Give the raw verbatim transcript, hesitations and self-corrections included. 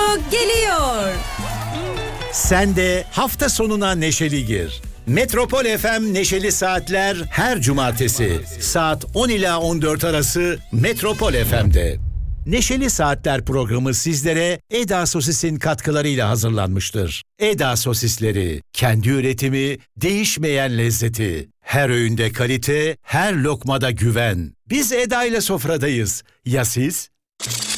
geliyor. Sen de hafta sonuna neşeli gir. Metropol F M Neşeli Saatler her cumartesi saat on ila on dört arası Metropol F M'de. Neşeli Saatler programı sizlere Eda Sosis'in katkılarıyla hazırlanmıştır. Eda Sosisleri, kendi üretimi, değişmeyen lezzeti. Her öğünde kalite, her lokmada güven. Biz Eda ile sofradayız. Ya siz?